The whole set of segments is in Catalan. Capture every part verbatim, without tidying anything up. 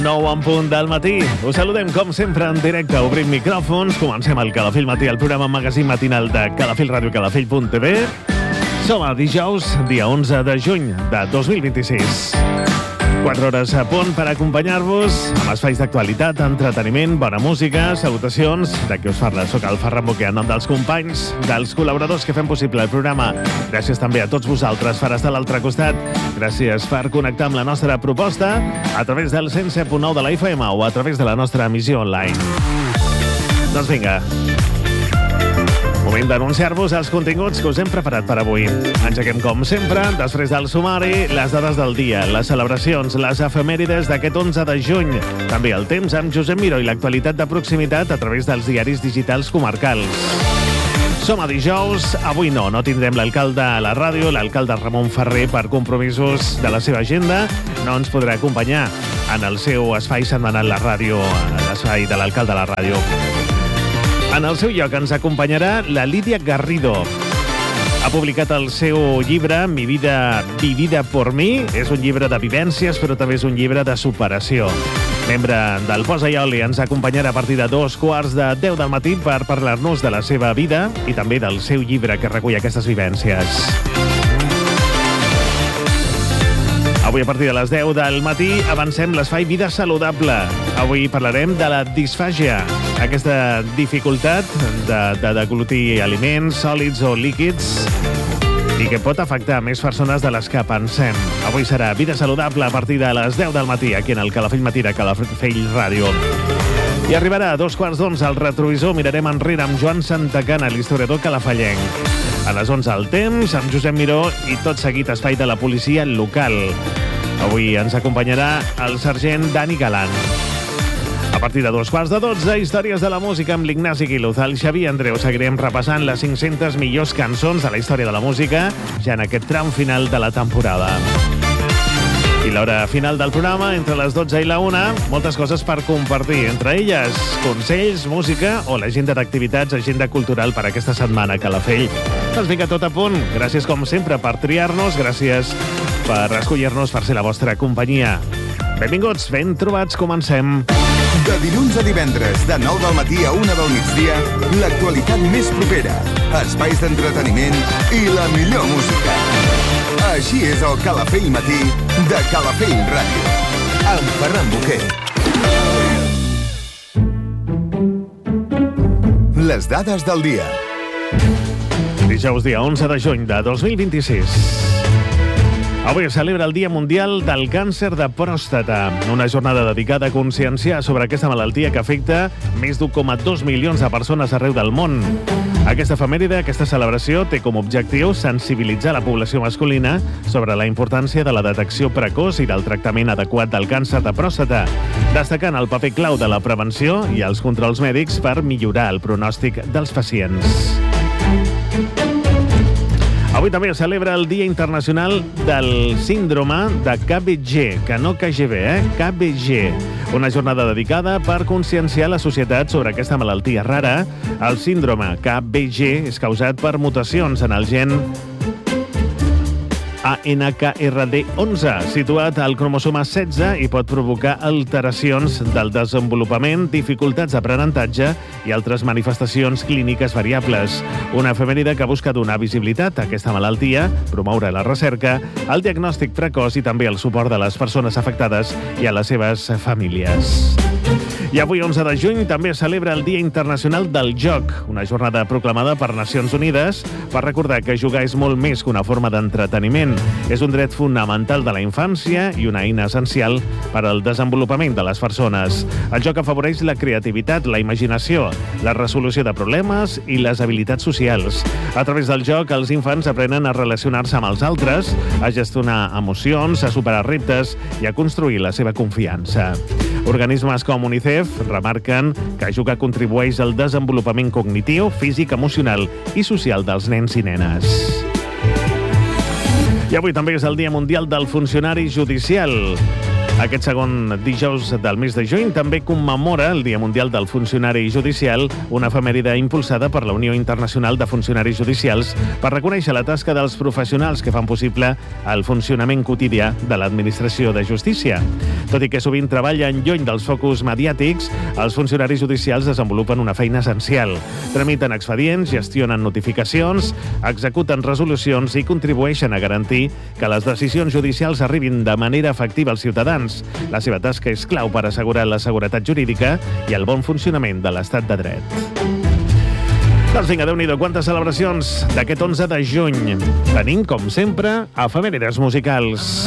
nou en punt del matí. Us saludem, com sempre, en directe. Obrim micròfons. Comencem el Calafell Matí, el programa magazín matinal de Calafell Ràdio, calafell punt t v. Som a dijous, dia onze de juny de dos mil vint-i-sis. Quatre hores a punt per acompanyar-vos amb espais d'actualitat, entreteniment, bona música, salutacions. De qui us parla, soc el Ferran Boquer, en nom dels companys, dels col·laboradors que fem possible el programa. Gràcies també a tots vosaltres per estar a l'altre costat. Gràcies per connectar amb la nostra proposta a través del cent set punt nou de la F M o a través de la nostra emissió online. Doncs vinga, moment d'anunciar-vos els continguts que us hem preparat per avui. Engeguem, com sempre, després del sumari, les dades del dia, les celebracions, les efemèrides d'aquest onze de juny, també el temps amb Josep Miró i l'actualitat de proximitat a través dels diaris digitals comarcals. Som a dijous, avui no, no tindrem l'alcalde a la ràdio, l'alcalde Ramon Ferrer, per compromisos de la seva agenda, no ens podrà acompanyar en el seu espai setmanal la ràdio, l'espai de l'alcalde a la ràdio. En el seu lloc ens acompanyarà la Lídia Garrido. Ha publicat el seu llibre Mi vida vivida por mí. És un llibre de vivències, però també és un llibre de superació. Membre del Posa i Oli ens acompanyarà a partir de dos quarts de deu del matí per parlar-nos de la seva vida i també del seu llibre que recull aquestes vivències. Avui, a partir de les deu del matí, avancem l'espai Vida Saludable. Avui parlarem de la disfàgia, aquesta dificultat de, de deglutir aliments sòlids o líquids i que pot afectar més persones de les que pensem. Avui serà Vida Saludable a partir de les deu del matí, aquí en el Calafell Matí de Calafell Ràdio. I arribarà a dos quarts d'onze al retrovisor. Mirarem enrere amb Joan Santacana, l'historiador calafellenc. A les onze al temps, amb Josep Miró i tot seguit espai de la policia local. Avui ens acompanyarà el sergent Dani Galant. A partir de dos quarts de dotze, històries de la música amb l'Ignasi Quiluz, el Xavi Andreu. Seguirem repassant les cinc-centes millors cançons de la història de la música ja en aquest tram final de la temporada. I l'hora final del programa, entre les dotze i la una, moltes coses per compartir. Entre elles, consells, música o l'agenda d'activitats, agenda cultural per aquesta setmana a Calafell. Doncs vinga, tot a punt. Gràcies, com sempre, per triar-nos. Gràcies per escollir-nos, per ser la vostra companyia. Benvinguts, ben trobats, comencem. De dilluns a divendres, de nou del matí a una del migdia, l'actualitat més propera, espais d'entreteniment i la millor música. Així és el Calafell Matí de Calafell Ràdio, amb Ferran Boquer. Les dades del dia. Dijous, dia onze de juny de dos mil vint-i-sis. Avui es celebra el Dia Mundial del Càncer de Pròstata, una jornada dedicada a conscienciar sobre aquesta malaltia que afecta més d'un coma dos milions de persones arreu del món. Aquesta efemèride, aquesta celebració, té com a objectiu sensibilitzar la població masculina sobre la importància de la detecció precoç i del tractament adequat del càncer de pròstata, destacant el paper clau de la prevenció i els controls mèdics per millorar el pronòstic dels pacients. Avui també es celebra el Dia Internacional del Síndrome de K B G, que no K G B, eh? K B G. Una jornada dedicada per conscienciar la societat sobre aquesta malaltia rara. El síndrome K B G és causat per mutacions en el gen A N K R D onze, situat al cromosoma setze, i pot provocar alteracions del desenvolupament, dificultats d'aprenentatge i altres manifestacions clíniques variables. Una efemèride que busca donar visibilitat a aquesta malaltia, promoure la recerca, el diagnòstic precoç i també el suport de les persones afectades i a les seves famílies. I avui, onze de juny, també es celebra el Dia Internacional del Joc, una jornada proclamada per Nacions Unides per recordar que jugar és molt més que una forma d'entreteniment. És un dret fonamental de la infància i una eina essencial per al desenvolupament de les persones. El joc afavoreix la creativitat, la imaginació, la resolució de problemes i les habilitats socials. A través del joc, els infants aprenen a relacionar-se amb els altres, a gestionar emocions, a superar reptes i a construir la seva confiança. Organismes com UNICEF remarquen que jugar contribueix al desenvolupament cognitiu, físic, emocional i social dels nens i nenes. I avui també és el Dia Mundial del Funcionari Judicial. Aquest segon dijous del mes de juny també commemora el Dia Mundial del Funcionari Judicial, una efemèride impulsada per la Unió Internacional de Funcionaris Judicials per reconèixer la tasca dels professionals que fan possible el funcionament quotidià de l'administració de justícia. Tot i que sovint treballen lluny dels focus mediàtics, els funcionaris judicials desenvolupen una feina essencial. Tramiten expedients, gestionen notificacions, executen resolucions i contribueixen a garantir que les decisions judicials arribin de manera efectiva als ciutadans. La seva tasca és clau per assegurar la seguretat jurídica i el bon funcionament de l'estat de dret. Doncs vinga, Déu-n'hi-do, quantes celebracions d'aquest onze de juny. Tenim, com sempre, efemèrides musicals.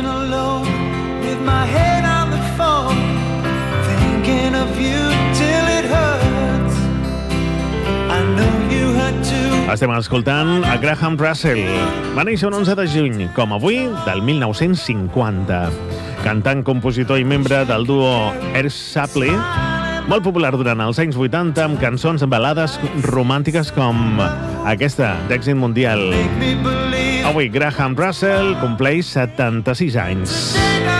Estem escoltant a Graham Russell. Va néixer un onze de juny, com avui, del mil nou-cents cinquanta. Cantant, compositor i membre del duo Air Supply, molt popular durant els anys vuitanta amb cançons amb balades romàntiques com aquesta d'èxit mundial. Avui Graham Russell compleix setanta-sis anys.